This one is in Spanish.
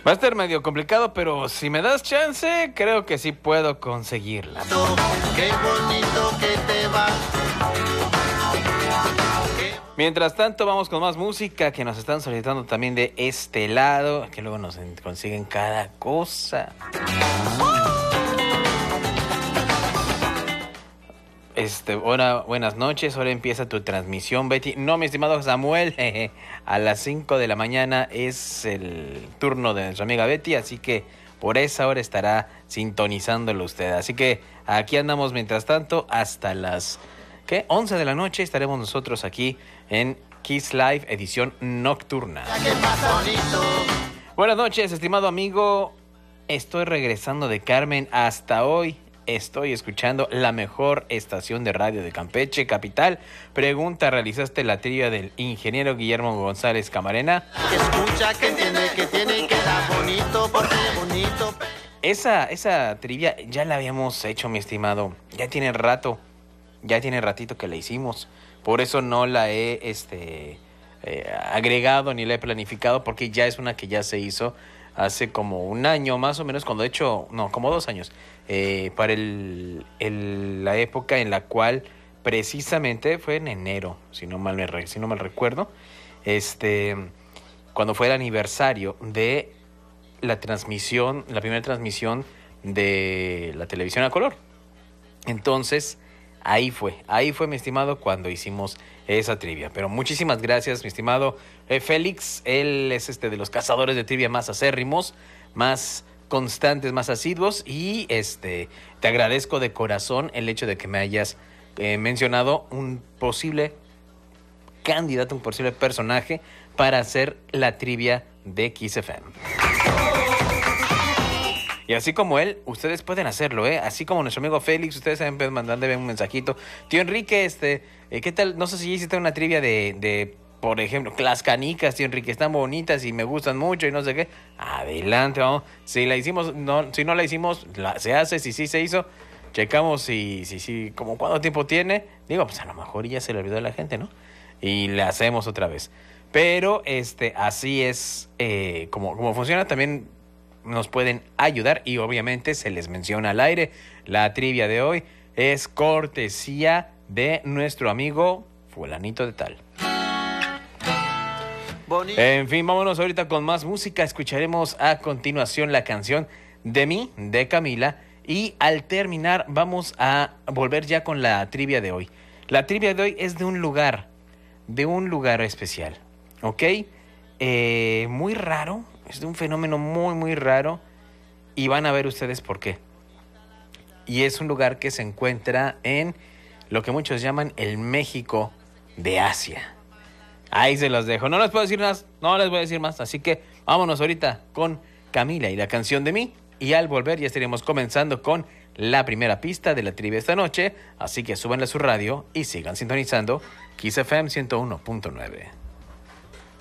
Va a estar medio complicado, pero si me das chance, creo que sí puedo conseguirla. Qué bonito que te va. Mientras tanto, vamos con más música que nos están solicitando también de este lado, que luego nos consiguen cada cosa. Hola, buenas noches, ahora empieza tu transmisión, Betty. No, mi estimado Samuel, a las 5 de la mañana es el turno de nuestra amiga Betty, así que por esa hora estará sintonizándolo usted. Así que aquí andamos mientras tanto hasta las 11 de la noche estaremos nosotros aquí en Kiss Live edición nocturna. Buenas noches, estimado amigo. Estoy regresando de Carmen hasta hoy. Estoy escuchando la mejor estación de radio de Campeche, capital. Pregunta, ¿realizaste la trivia del ingeniero Guillermo González Camarena? Que escucha, que entiende, que tiene y que da bonito, porque bonito. Esa trivia ya la habíamos hecho, mi estimado. Ya tiene ratito que la hicimos. Por eso no la he agregado ni la he planificado, porque ya es una que ya se hizo hace como un año más o menos, cuando he hecho, no, como 2 años, para la época en la cual precisamente fue en enero, si no mal recuerdo, cuando fue el aniversario de la primera transmisión de la televisión a color. Entonces, ahí fue, mi estimado, cuando hicimos esa trivia. Pero muchísimas gracias, mi estimado Félix. Él es de los cazadores de trivia más acérrimos, más constantes, más asiduos. Y te agradezco de corazón el hecho de que me hayas mencionado un posible candidato, un posible personaje para hacer la trivia de Kiss FM. Y así como él, ustedes pueden hacerlo, ¿eh? Así como nuestro amigo Félix, ustedes pueden mandarle un mensajito. Tío Enrique, ¿qué tal? No sé si hiciste una trivia de, por ejemplo, las canicas, tío Enrique, están bonitas y me gustan mucho y no sé qué. Adelante, vamos. Si la hicimos, si no la hicimos, se hace. Si sí se hizo, checamos si, como cuánto tiempo tiene. Digo, pues a lo mejor ya se le olvidó a la gente, ¿no? Y le hacemos otra vez. Pero, así es como funciona. También nos pueden ayudar y obviamente se les menciona al aire. La trivia de hoy es cortesía de nuestro amigo fulanito de tal. En fin, vámonos ahorita con más música. Escucharemos a continuación la canción De mí, de Camila. Y al terminar vamos a volver ya con la trivia de hoy. La trivia de hoy es de un lugar especial, ¿ok? Muy raro. Es de un fenómeno muy, muy raro y van a ver ustedes por qué. Y es un lugar que se encuentra en lo que muchos llaman el México de Asia. Ahí se los dejo. No les puedo decir más, no les voy a decir más. Así que vámonos ahorita con Camila y la canción de mí. Y al volver ya estaremos comenzando con la primera pista de la trivia esta noche. Así que súbanle a su radio y sigan sintonizando Kiss FM 101.9.